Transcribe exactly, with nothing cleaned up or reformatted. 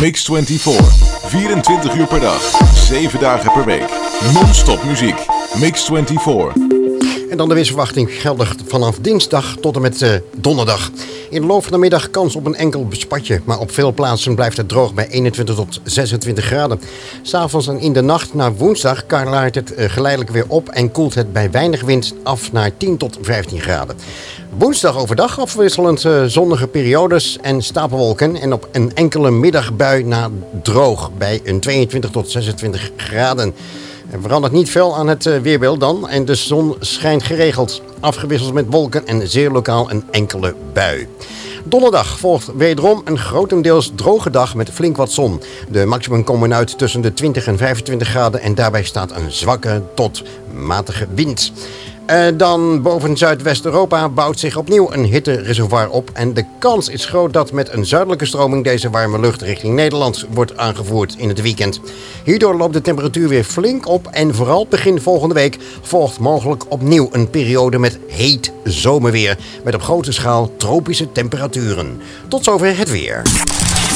Mix vierentwintig. vierentwintig uur per dag. zeven dagen per week. Non-stop muziek. Mix vierentwintig. En dan de weersverwachting geldig vanaf dinsdag tot en met uh, donderdag. In de loop van de middag kans op een enkel bespatje. Maar op veel plaatsen blijft het droog bij eenentwintig tot zesentwintig graden. S'avonds en in de nacht naar woensdag klaart het uh, geleidelijk weer op. En koelt het bij weinig wind af naar tien tot vijftien graden. Woensdag overdag afwisselend uh, zonnige periodes en stapelwolken. En op een enkele middagbui naar droog bij een tweeëntwintig tot zesentwintig graden. Er verandert niet veel aan het weerbeeld dan en de zon schijnt geregeld. Afgewisseld met wolken en zeer lokaal een enkele bui. Donderdag volgt wederom een grotendeels droge dag met flink wat zon. De maximum komen uit tussen de twintig en vijfentwintig graden en daarbij staat een zwakke tot matige wind. Uh, dan boven Zuidwest-Europa bouwt zich opnieuw een hittereservoir op. En de kans is groot dat met een zuidelijke stroming deze warme lucht richting Nederland wordt aangevoerd in het weekend. Hierdoor loopt de temperatuur weer flink op en vooral begin volgende week volgt mogelijk opnieuw een periode met heet zomerweer. Met op grote schaal tropische temperaturen. Tot zover het weer.